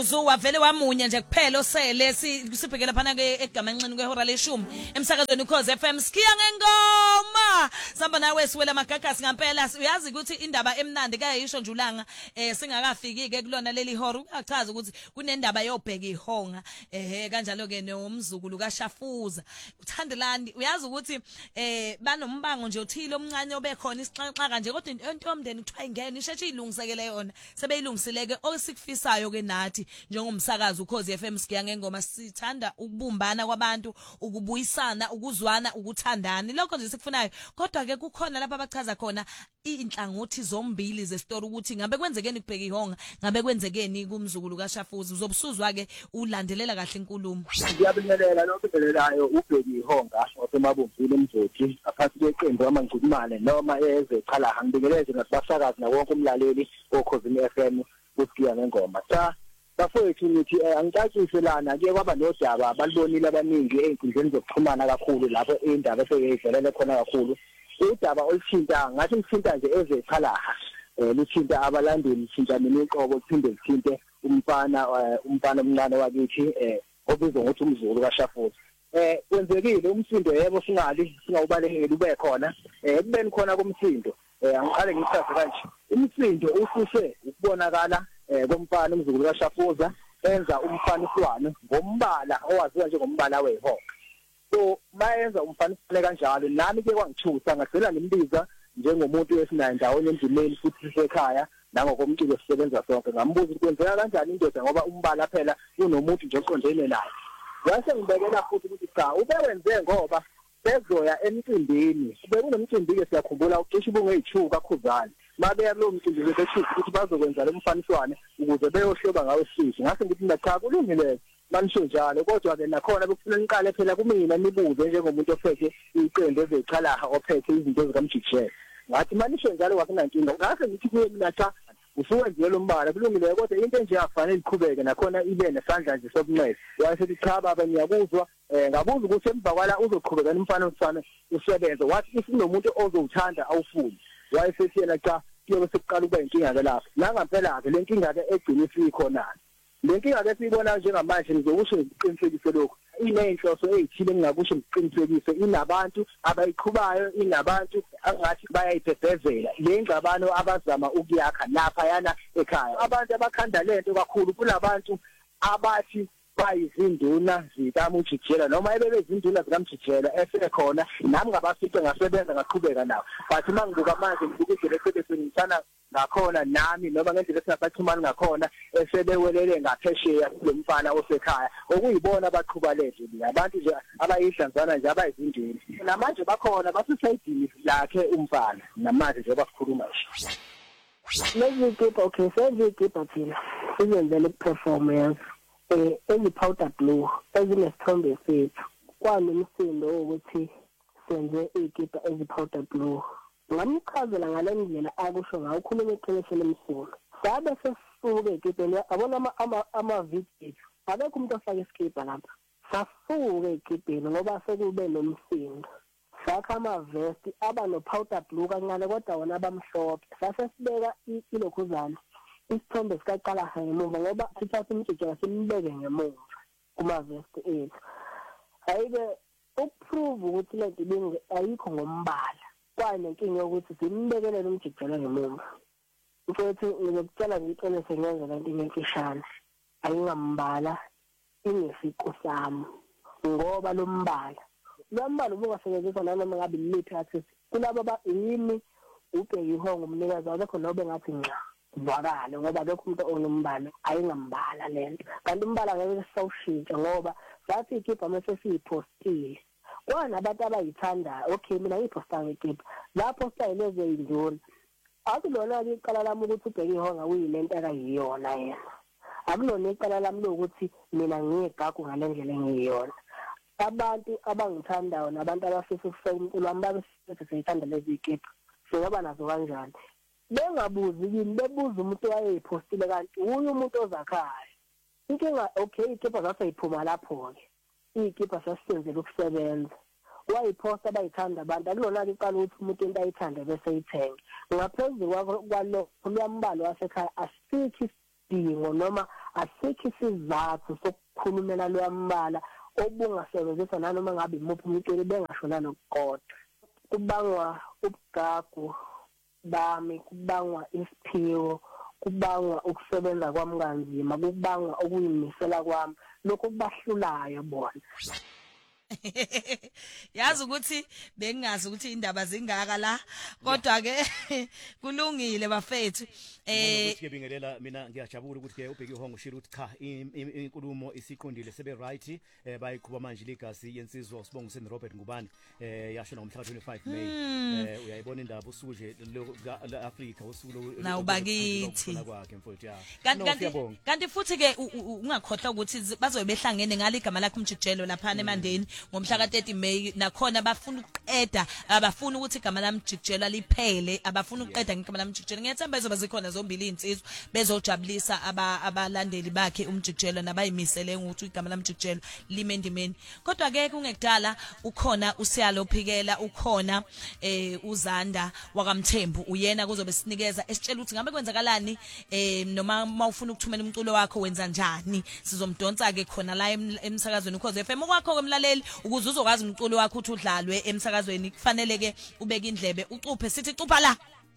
umzuzu wavele wamunya nje kuphela osele sibhekela phana ke egamanqini kwehora leshumi emsakazweni Ukhozi FM sikiya ngengoma samba nawe siwela magagasi ngempela uyazi ukuthi indaba emnandi kayisho njulanga singakafiki ke kulona leli hora uyachaza ukuthi kunendaba yobheka ihonga kanjalo ke nomzukulu kaShafuza uThandelani uyazi ukuthi banombango nje uthile omncane obekhona isixaxa nje kodwa into yomndeni kuthiwa ingene isheshe ilungisekele yona sebeyilungiseleke osikufisayo ke nathi njengomsakazi Ukhozi FM sikiya ngengoma sithanda ukubumbana kwabantu ukubuyisana ukuzwana ukuthandana lokho nje sikufunayo kodwa ke kukhona lapha abachaza khona inhlangothi zombili zestory ukuthi ngabe kwenzekeni kubheka ihonga ngabe kwenzekeni kumzukulu kaShafuza uzobusuzwa ke ulandelela kahle inkulumo ngiyabingelela lokubelelayo ubheka ihonga osemabomvini emzothi aphathi kweqembu amangcikimane noma ezechala ngibingeleze nasibasakazi nawonke umlaleli Ukhozi FM usikiya ngengoma bafowethu nithi angicacise lana ke kwaba nodaba balibonile abaningi einkundleni zokuxhumana kakhulu lapho indaba eseyidlelele khona kakhulu udaba oluthinta ngathi lithinta nje ezechalaha lithinta abalandeli lithinta nemiqobo kuphinde lithinte umfana omncane wakithi obizwa ngokuthi umzukulu kaShafuza kwenzekile umsindo yebo singawubalekeli ube khona kubeni khona komsindo angiqale ngichaze kanje umsindo ususe ukubonakala komfana umzukulu kaShafuza enza umfaniswano ngombala owaziwa njengombala wehonga so mayenza umfaniswano kanjalo nami ke kwangithusa ngacela ngimbiza njengomuntu wesinayo ndawonye endimeni futhi sisekhaya nangokomculo sisebenza sonke ngambuza ukuthi kwenzeka kanjani indoda ngoba umbala phela unomuntu nje oqondene naye wase ngibekela futhi ukuthi cha ubewenze ngoba bezoya emcimbini bekunomcimbi ke siyakhumbula ucishe ubunge-2 kaKhuzani mabeya lo mcimbi bethu ukuthi bazokwenza lo mfaniswane ukuze beyohloba ngawo isizwe ngase ngithi mina cha kulungile manisho njalo kodwa ke nakhona bekufuna niqale phela kumina nibuze njengomuntu ophethe iqembu ezechalaha ophethe izinto zikaMjikijela ngathi manisho njalo kwakunankinga ngase ngithi kuye mina cha usuwenze lo mbala kulungile kodwa into enje yafanele iqhubeke nakhona ibe nesandla nje sokunceda wayesethi cha baba ngiyakuzwa ngabuza ukuthi emva kwala uzoqhubeka nomfana usebenza wathi isinomuntu ozowuthanda awufuni wayesethi yena cha kuyobe sekuqala ukuba inkinga ke lapho nangampela ke le nkinga ke egcina isikhona le nkinga ke siyibona njengamanje ngizokusho ngiqinisekise lokho inenhloso ezithile engingakusho ngiqinisekise inabantu abayiqhubayo inabantu angathi bayayibhebhezela le ngxabano abazama ukuyakha lapha yana ekhaya abantu abakhanda lento kakhulu kunabantu abathi bayizinduna zikaMjikijela noma ebebezinduna zikaMjikijela esekhona nami ngabasiqe ngasebenza ngaqhubeka nawo but mangibuka manje ngibuka indlela esebenzisana ngakhona nami noma ngendlela esingasaxhumani ngakhona esebewelele ngaphesheya kulo mfana osekhaya okuyibona abaqhuba lezi abantu nje abayidlanzana nje abayizinduna namanje bakhona basisayidini lakhe umfana namanje nje basikhuluma nje Lezikipa okay sezikipa thina sizenzele performance powder blue ezinesithombe sethu kwanomsindo ukuthi senze ikipa powder blue ngamchazela ngale ndlela akusho ngawo ukhuluma eqiniso lemsindo sabe sesifuke ikipeni abona ama video abekho umuntu ofaka iskipa lapha safuke ikipeni ngoba sekube nomsindo sakha ama vest aba no powder blue kancane kodwa wona abamhlophe sase sibeka ilokhuzana isithombe sikaqala ngemuva ngoba sithatha umtshijela simbeke ngemuva kuma vest ethu hayibe ukuprove ukuthi le nto ayikho ngombala kwanenkinga yokuthi simbekele umtshijela ngemuva mfowethu ngizokutshela ngiqinise ngenza lento emfishane ayingambala inesiko sami ngoba lo mbala ubungasebenzisa nanoma ngabe liphi access kulabo yimi ubheka ihongo umnikazi wakho nobe ngathi nqa vakale ngoba lokho umuntu onombala ayingambala lento kanti umbala ngeke sawushintsha ngoba sathi ikipa mase siyipostile kwana abantu abayithanda okay mina ngiposta ngekipa lapho sayileze induna akulona ke iqala lami ukuthi ubheke ihonga uyilento akayiyona yena akulona iqala lami lokuthi mina ngiyegagu ngalendlela engiyona abantu abangithandayo nabantu abafisa ukufika impilo wami babe seyithanda lezi ikipa singaba nazo kanjani bengabuzi yini bebuza umuntu wayeyipostile kanti uye umuntu ozakhaya inkinga okay ikipa zaseyiphuma lapho ke ikipa sasenzele ukusebenza wayiposta bayithanda abantu akulona ke iqala ukuthi umuntu into ayithanda bese ayithenga ngaphezulu kwalo kuyambalo wasekhaya asikho isidingo noma asikho isizathu sokukhulumela lwamala obungasebenzisa nanoma ngabe imuphi umculi bengashona nokukodwa. Kubangwa ubugagu bami, kubangwa isiphiwo, kubangwa ukusebenza kwami kanzima, kubangwa ukuyimisela kwami, lokho kubahlulayo bona. Yazi ukuthi bengingazi ukuthi indaba zingaka la kodwa ke kulungile bafethu ukuthi ke bingelela mina ngiyajabula ukuthi ke ubheki uhongo ushilo ukuthi cha inkulumo isiqondile sebe right bayiqhuba manje legacy yensizwa sibonga uSen Robert Ngubane yasho ngomhla 25 May uyayibona indaba usuku nje leAfrika usuku na ubakithi kwakhe mfowethu ya kanti futhi ke ungakhohlwa ukuthi bazobe behlangene ngaligama lakhe umjikijelo lapha eMandeni ngomhla ka30 May nakhona bafuna ukuqeda abafuna ukuthi igama lamjikijelo liphele abafuna ukuqeda ngegama lamjikijelo ngiyethemba izoba zikhona zombili insizwa bezojabulisa abalandeli bakhe umjikijelo nabayimisele ukuthi igama lamjikijelo limendimeni kodwa ke kungekudala ukhona uSiyalo Phikela ukhona uZanda wakamthembu uyena kuzobe sinikeza esitshela ukuthi ngabe kwenzakalani noma mawufuna ukuthumela umculo wakho wenza njani sizomdonsa ke khona la emsakazweni ukhoze FM kwakho kwemlaleli ukuze uzokwazi umculo wakho uthi udlalwe emsakazweni kufanele ke ubeke indlebe ucuphe sithi cupha la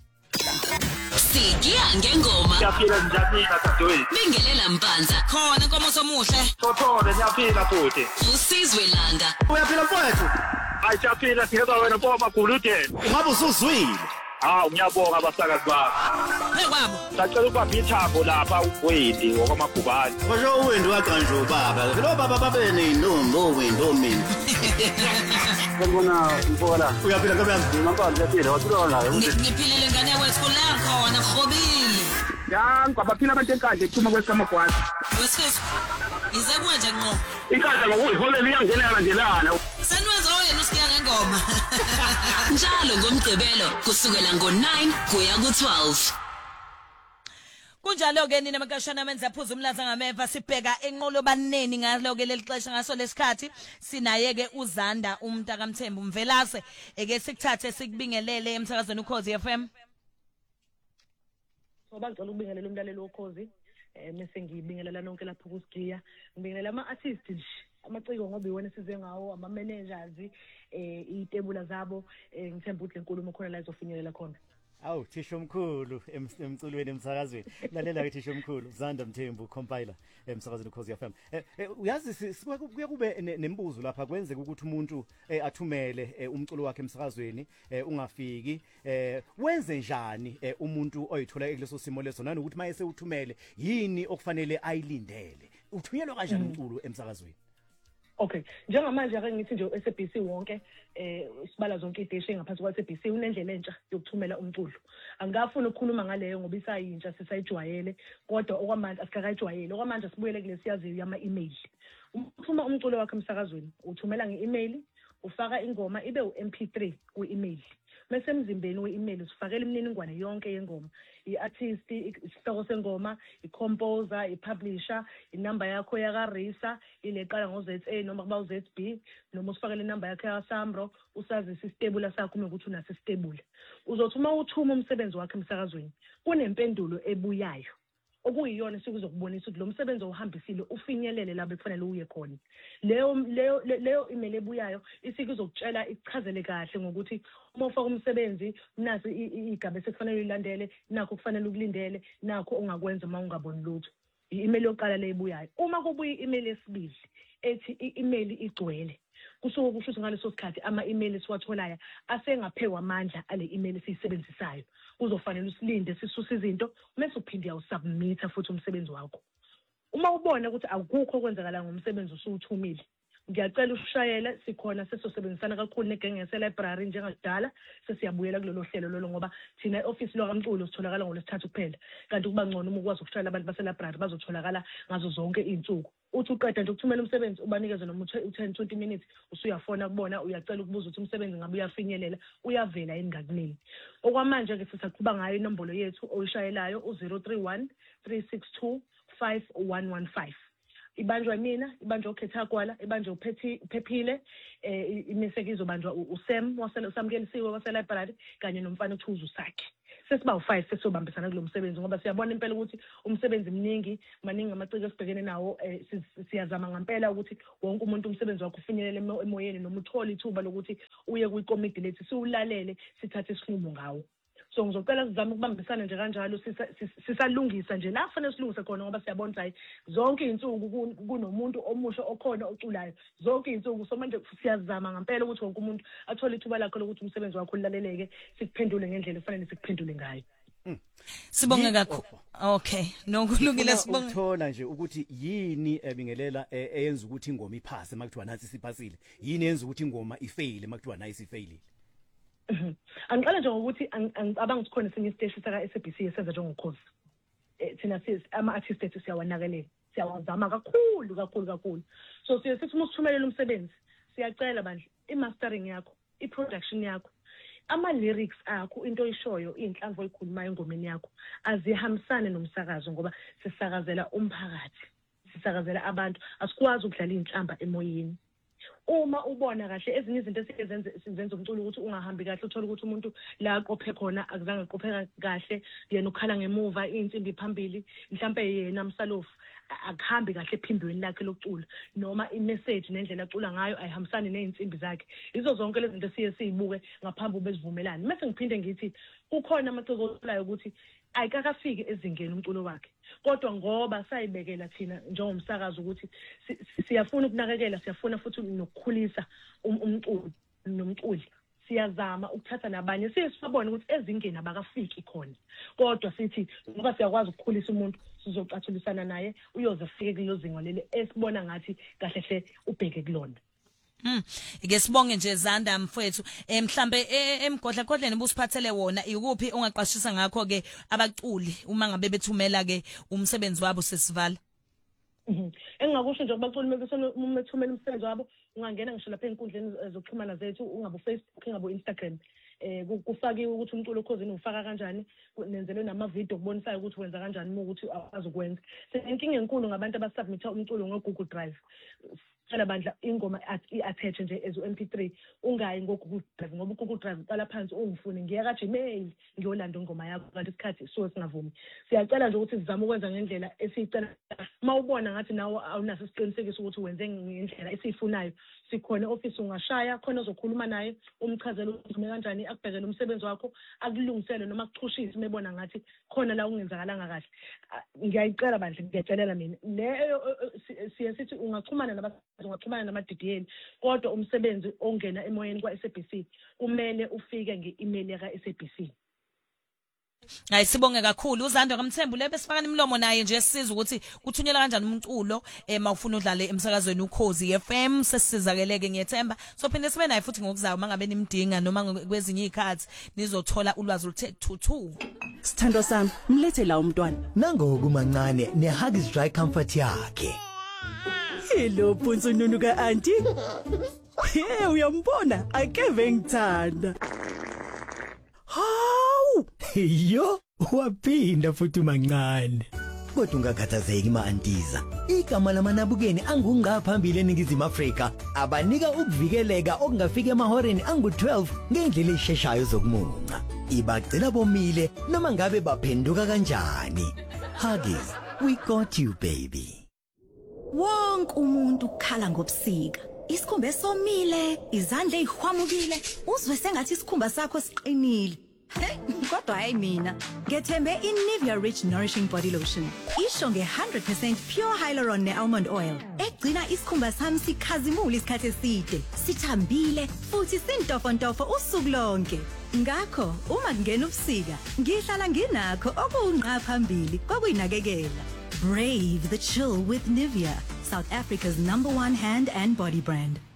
Sikia ngengoma. Siyaphila njani dadewethu? Bingelela Mpanza. khona inkomo somuhle Thothole siyaphila futhi. Usizwe Langa. Uyaphila mfowethu? Hayi siyaphila singeza wena mpoma kuludeni. ungabe usuzwile Ngiyabonga abasakazi bakho. kwabo Sacela ukubamba ithambo lapha uWendi wakwamagubane. basho uWendi waqanje ubaba lo baba babe nenombo uWendi mina Ngibona mfola. uyaphila kamyami Ngimaphansi yaphila wathula nayo. ngiphilile ngane yakwethu kula khona khobile Ngabaphila abantu enkandla ethuma kwesamagwazi. wesifo ize kwenje ngqo Inkandla ngokuyiholela iyangena landelana. senwenza oyena usikia ngengoma Njalo ngomgcibelo kusukela ngo9 kuya ku12. kunjalo ke nina makashana menza phuza umlaza ngameva sibheka enqolo baneni ngalo ke lelixesha ngaso lesikhathi sinaye ke uZanda umuntu akamthembu Mvelase eke sikuthathe sikubingelele emsakazweni ukhozi FM Ngoba ngicela ukubingelela umlaleli wokhozi bese ngibingelela nonke lapho kusigiya ngibingelela ama-artist nje amaciko ngoba iwona size ngawo ama managers itebula zabo ngithemba ukuthi lenkulumo khona la izofinyelela khona. Awu thisho omkhulu emculweni emsakazweni lalela ke thisho omkhulu Zanda Mthembu compiler emsakazweni ukhozi FM uyazi kube nembuzo lapha kwenzeka ukuthi umuntu athumele umculo wakhe emsakazweni ungafiki wenze njani umuntu oyithola kuleso simo leso nanokuthi mayese uthumele yini okufanele ayilindele uthunyelwa kanjani umculo emsakazweni. Okay, njengamanje ake ngithi nje SABC wonke sibala zonke ideshi ngaphansi kwa SABC unendlela entsha yokuthumela umculo. Angafuni ukukhuluma ngaleyo ngoba isayintsha sisayijwayele kodwa okwamanje asikakajwayele. Okwamanje sibuyele kulesiyaziyo yama-email. Uthuma umculo wakhe emsakazweni, uthumela nge-email, ufaka ingoma ibe u-MP3 ku-email. Mase emzimbeni we-email sifakela imininingwane yonke yengoma, i-artist, isihloko sengoma, i-composer, i-publisher, inamba yakho yakarisa, ileqala ngo-ZA noma kuba u-ZB, noma usifakele inamba yakho yaSamro, usazisa isitebula sakho ukuthi unaso isitebula. Uzothuma uthuma umsebenzi wakhe emsakazweni. Kunempendulo ebuyayo. Okuyiyona sikuzokubonisa ukuthi lo msebenzi ohambisile ufinyelele lapho kufanele uye khona. Leyo email ebuyayo isikuzokutshela ichazele kahle ngokuthi uma ufaka umsebenzi nasi igaba esekufanele uyilandele, nakho kufanele ukulindele, nakho ongakwenza uma ungaboni lutho. I-email yokuqala le ebuyayo. Uma kubuya i-email yesibili ethi i-email igcwele, kusuke kusho ukuthi ngaleso sikhathi ama-email esiwatholayo asengaphewa amandla ale email esiyisebenzisayo. Uzofanele usilinde sisuse izinto mase uphinde uyawusubmita futhi umsebenzi wakho. Uma ubona ukuthi akukho okwenzakala ngomsebenzi usuthumile, ngiyacela ushayele sikhona sesosebenzisana kakhulu negenge library njengakudala sesiyabuyela kulelo hlelo lolo ngoba thina e-office lokamculo sitholakala ngolesithathu kuphela kanti kuba ngcono uma ukwazi ukushayela abantu base-library bazotholakala ngazo zonke izinsuku. Uthi uqeda nje ukuthumela umsebenzi ubanikeze noma 10-20 minutes usuyafona kubona uyacela ukubuza ukuthi umsebenzi ngabe uyafinyelela uyavela yini ngakunini. Okwamanje ke sisaqhuba ngayo inombolo yethu oyishayelayo u031 362 5115. Ibanjwa mina, ibanjwa uKhetha Kwala, ibanjwa uPhephile, imisekizo banjwa uSam wasamkelisiwe wase-library kanye nomfana uThuzu sakhe. sesiba u5 sesobambisana kulo msebenzi ngoba siyabona impela ukuthi umsebenzi mningi maningi amaciko esibhekene nawo siyazama ngempela ukuthi wonke umuntu umsebenzi wakhe ufinyelele emoyeni noma uthola ithuba lokuthi uye kwikomidi lethi siwulalele sithathe isinqumo ngawo. So ngizocela sizame ukubambisana nje kanjalo sisalungisa nje la kufanele silungise khona ngoba siyabona ukuthi zonke izinsuku kunomuntu omusha okhona oculayo zonke izinsuku so manje siyazama ngempela ukuthi wonke umuntu athole ithuba lakhe lokuthi umsebenzi wakhe ulaleleke sikuphendule ngendlela efanele sikuphendule ngayo. Sibonge kakhulu. Okay, nokulungile sibonge. Uthola nje ukuthi yini ebingelela eyenza ukuthi ingoma iphase makuthiwa nathi siphasile. Yini yenza ukuthi ingoma ifail makuthiwa nayi sifailile. Angiqala nje ngokuthi angicabanga ukuthi khona sinye isiteshi saka SABC esenza njengokhozi. Thina ama artists ethu siyawanakelela. Siyawazama kakhulu. So sithi uma usithumelela umsebenzi, siyacela bandla i-mastering yakho, i-production yakho, ama-lyrics akho, into oyishoyo, inhlamvu oyikhulumayo engomeni yakho, azihambisane nomsakazo ngoba sisakazela umphakathi, sisakazela abantu, asikwazi ukudlala inhlamba emoyeni. Uma ubona kahle ezinye izinto sizenza umculo ukuthi ungahambi kahle uthola ukuthi umuntu la aqophe khona akuzange aqopheka kahle yena ukhala ngemuva insimbi phambili mhlambe yena msalofu akuhambi kahle ephindweni lakhe lokucula noma imessage nendlela acula ngayo ayihambisani nezinsimbi zakhe. Izo zonke lezi zinto sizibuke ngaphambi bezivumelana. Mase ngiphinde ngithi kukhona amaciko oculayo ukuthi ayikakafiki ezingeni umculo wakhe kodwa ngoba sayibekela thina njengomsakazo ukuthi siyafuna ukunakekela siyafuna futhi nokukhulisa umculo nomculi siyazama ukuthatha nabanye sisibone ukuthi ezingeni abakafiki khona kodwa sithi ngoba siyakwazi ukukhulisa umuntu sizocathulisana naye uyoze afike kulo zinga leli esibona ngathi kahle hle ubheke kulona. Ike sibonge nje Zanda mfowethu mhlambe emgodlakodleni busiphathele wona ikuphi ongaqashisa ngakho ke abaculi uma ngabe bethumela ke umsebenzi wabo sesivala. Engakusho nje abaculi methumela umsebenzi wabo ungangena ngisho lapha enkundleni zokuxhumana zethu ungabe Facebook ungabe Instagram kufakiwe ukuthi umculo okhozini ufaka kanjani nenzelwe nama-video kubonisayo ukuthi wenza kanjani uma ukuthi awazi ukwenza. Inkinga enkulu ngabantu abasubmitha umculo ngo-Google Drive. Cela bandla ingoma i-attach nje as u-MP3 ungayi ngo-Google Drive ngoba u-Google Drive uqala phansi ungifune ngiya ka-Gmail ngiyolanda ingoma yakho kanti isikhathi so singavumi. Siyacela nje ukuthi sizame ukwenza ngendlela esiyicela mawubona ngathi nawe awunaso isiqinisekiso ukuthi wenze ngendlela esiyifunayo sikhona office ungashaya khona ozokhuluma naye umchazela ukuthi kanjani akubhekele umsebenzi wakho akulungisele noma akuchushise mebona ngathi khona la ungenzakalanga kahle. Ngiyayicela bandla ngiyacelela mina leyo sithi ungaxhumana ungaxhumana nama-DDL kodwa umsebenzi ongena emoyeni kwa-SABC kumele ufike nge-email yaka-SABC. Hayi sibonge kakhulu uZandwa kaMthembu lebe sifakana imlomo naye nje sisiza ukuthi kuthunyelwa kanjani umculo mawufuna udlale emsakazweni uKhozi FM sesizakeleke ngiyethemba sophinde sibe naye futhi ngokuzayo mangabe nimdinga noma kwezinye izikhathi nizothola ulwazi oluthe thuthu. Sithando sami mlethe la umntwana nangoku mancane neHuggies Dry Comfort yakhe. Hello Punzununu ka auntie. Hey uyambona akeve ngithanda. Hawu yo waphinda futhi mancane. Kodwa ungakhathazeki ma-antiza. Igama lamanabukeni angungqa phambili eNingizimu Afrika abanika ukuvikeleka okungafika emahoreni angu-12 ngendlela esheshayo zokumunca. Ibagcina bomile noma ngabe baphenduka kanjani. Huggies, we got you baby. Wonke umuntu ukhala ngobusika. Isikhumba esomile, izandla ezihwamukile, uzwe sengathi isikhumba sakho siqinile. Kodwa hayi mina, ngethembe iNivea Rich Nourishing Body Lotion. Isho nge100% pure hyaluron ne-almond oil. Egcina isikhumba sami sikhazimula isikhathi eside, sithambile futhi sintofontofo usuku lonke. Ngakho, uma kungena ubusika, ngihlala nginakho okungqa phambili kokuyinakekela. Brave the chill with Nivea, South Africa's #1 hand and body brand.